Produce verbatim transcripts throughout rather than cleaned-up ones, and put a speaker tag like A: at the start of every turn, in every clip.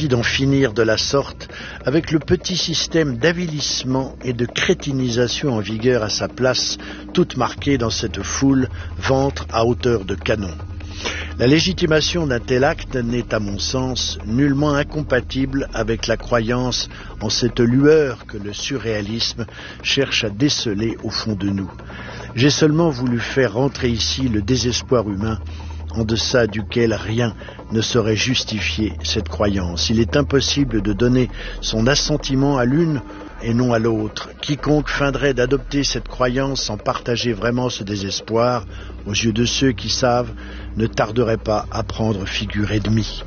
A: choisi d'en finir de la sorte avec le petit système d'avilissement et de crétinisation en vigueur à sa place, toute marquée dans cette foule, ventre à hauteur de canon. La légitimation d'un tel acte n'est, à mon sens, nullement incompatible avec la croyance en cette lueur que le surréalisme cherche à déceler au fond de nous. J'ai seulement voulu faire rentrer ici le désespoir humain, en deçà duquel rien ne saurait justifier cette croyance. Il est impossible de donner son assentiment à l'une et non à l'autre. Quiconque feindrait d'adopter cette croyance sans partager vraiment ce désespoir, aux yeux de ceux qui savent, ne tarderait pas à prendre figure ennemie.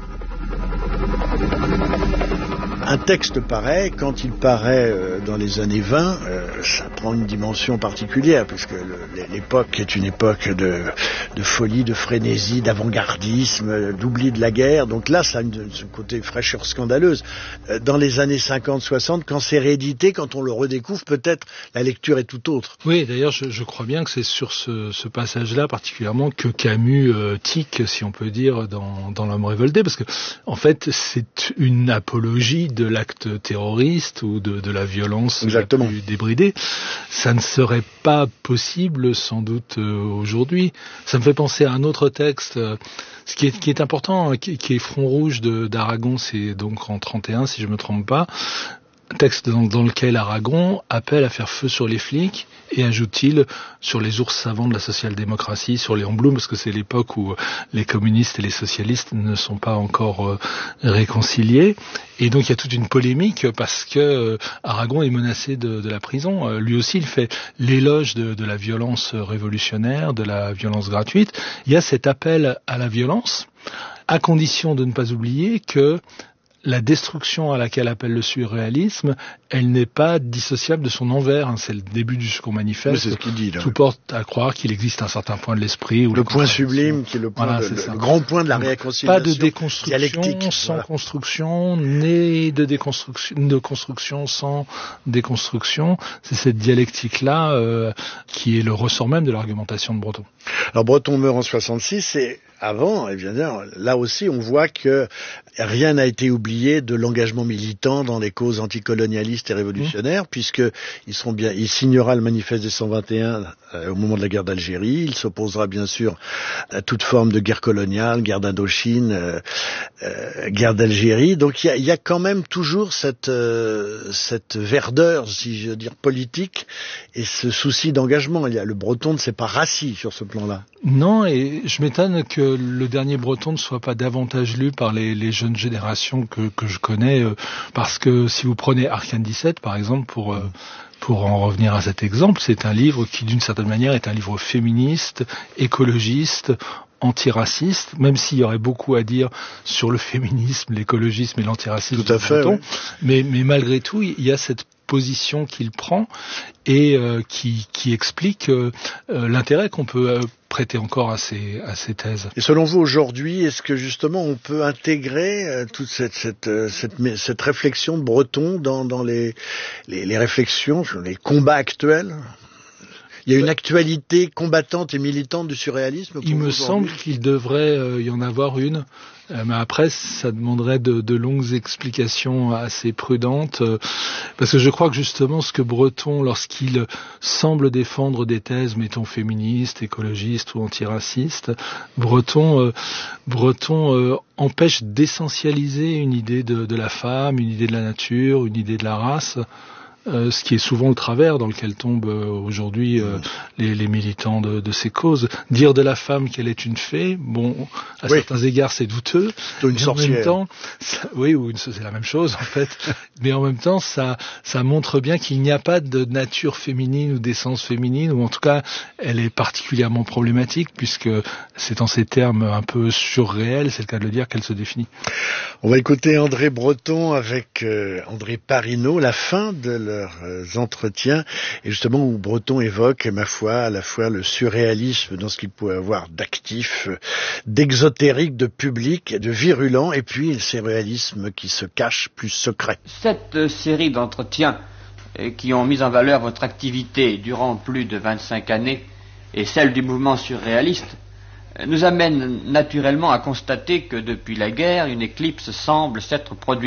A: Un texte pareil, quand il paraît euh, dans les années vingt, euh, ça prend une dimension particulière, puisque le, l'époque est une époque de, de folie, de frénésie, d'avant-gardisme, d'oubli de la guerre. Donc là, ça a une, ce côté fraîcheur scandaleuse. Euh, dans les années cinquante soixante, quand c'est réédité, quand on le redécouvre, peut-être la lecture est tout autre.
B: Oui, d'ailleurs, je, je crois bien que c'est sur ce, ce passage-là particulièrement que Camus euh, tique, si on peut dire, dans, dans L'Homme révolté, parce que en fait, c'est une apologie de l'acte terroriste ou de, de la violence
A: Exactement.
B: La plus débridée. Ça ne serait pas possible sans doute euh, aujourd'hui. Ça me fait penser à un autre texte, euh, ce qui est, qui est important, qui, qui est Front Rouge de, d'Aragon, c'est donc en trente et un si je me trompe pas. Un texte dans, dans lequel Aragon appelle à faire feu sur les flics et ajoute-t-il sur les ours savants de la social-démocratie, sur Léon Blum, parce que c'est l'époque où les communistes et les socialistes ne sont pas encore euh, réconciliés. Et donc il y a toute une polémique parce que euh, Aragon est menacé de, de la prison. Euh, lui aussi, il fait l'éloge de, de la violence révolutionnaire, de la violence gratuite. Il y a cet appel à la violence, à condition de ne pas oublier que la destruction à laquelle appelle le surréalisme, elle n'est pas dissociable de son envers. Hein. C'est le début du Second Manifeste.
A: Oui, c'est ce qu'il dit, là.
B: Tout porte à croire qu'il existe un certain point de l'esprit. Où
A: le point sublime, qui est le, point
B: voilà,
A: de,
B: c'est
A: le, le grand point de la
B: Donc,
A: réconciliation.
B: Pas de déconstruction sans
A: voilà.
B: construction, ni de déconstruction, de construction sans déconstruction. C'est cette dialectique-là euh, qui est le ressort même de l'argumentation de Breton.
A: Alors Breton meurt en soixante-six et avant, évidemment, là aussi, on voit que rien n'a été oublié de l'engagement militant dans les causes anticolonialistes et révolutionnaires, mmh. puisqu'il sont bien, il signera le manifeste des cent vingt et un euh, au moment de la guerre d'Algérie. Il s'opposera bien sûr à toute forme de guerre coloniale, guerre d'Indochine, euh, euh, guerre d'Algérie. Donc il y a, y a quand même toujours cette, euh, cette verdeur, si je veux dire, politique et ce souci d'engagement. Il y a, le Breton ne s'est pas rassis sur ce plan-là.
B: Non, et je m'étonne que le dernier Breton ne soit pas davantage lu par les, les jeunes générations que, que je connais, euh, parce que si vous prenez Arcane dix-sept, par exemple, pour euh, pour en revenir à cet exemple, c'est un livre qui, d'une certaine manière, est un livre féministe, écologiste, antiraciste, même s'il y aurait beaucoup à dire sur le féminisme, l'écologisme et l'antiracisme.
A: Tout à fait.
B: Breton,
A: oui.
B: mais, mais malgré tout, il y a cette position qu'il prend et euh, qui, qui explique euh, euh, l'intérêt qu'on peut euh, prêter encore à ces, à ces thèses.
A: Et selon vous, aujourd'hui, est-ce que justement on peut intégrer euh, toute cette, cette, euh, cette, cette réflexion de Breton dans, dans les, les, les réflexions, les combats actuels ? Il y a une actualité combattante et militante du surréalisme.
B: Il me semble qu'il devrait euh, y en avoir une. Euh, mais après, ça demanderait de, de longues explications assez prudentes, euh, parce que je crois que justement ce que Breton, lorsqu'il semble défendre des thèses, mettons féministes, écologistes ou antiracistes, Breton, euh, Breton euh, empêche d'essentialiser une idée de, de la femme, une idée de la nature, une idée de la race. Euh, ce qui est souvent le travers dans lequel tombent euh, aujourd'hui euh, les, les militants de, de ces causes. Dire de la femme qu'elle est une fée, bon, à oui. certains égards c'est douteux.
A: Une
B: mais en même temps, ça, oui, ou une, c'est la même chose en fait. Mais en même temps, ça, ça montre bien qu'il n'y a pas de nature féminine ou d'essence féminine, ou en tout cas, elle est particulièrement problématique puisque c'est en ces termes un peu surréels, c'est le cas de le dire, qu'elle se définit.
A: On va écouter André Breton avec euh, André Parinaud, la fin de leurs entretiens, et justement où Breton évoque, ma foi, à la fois le surréalisme dans ce qu'il pouvait avoir d'actif, d'exotérique, de public, de virulent, et puis le surréalisme qui se cache, plus secret.
C: Cette série d'entretiens qui ont mis en valeur votre activité durant plus de vingt-cinq années et celle du mouvement surréaliste nous amène naturellement à constater que depuis la guerre, une éclipse semble s'être produite.